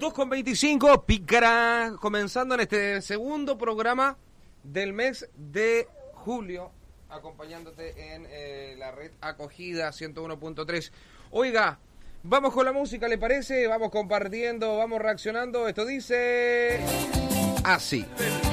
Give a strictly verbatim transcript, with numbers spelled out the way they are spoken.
dos con veinticinco, pícara, comenzando en este segundo programa del mes de julio, acompañándote en eh, la red acogida ciento uno punto tres. Oiga, vamos con la música, ¿le parece? Vamos compartiendo, vamos reaccionando. Esto dice así.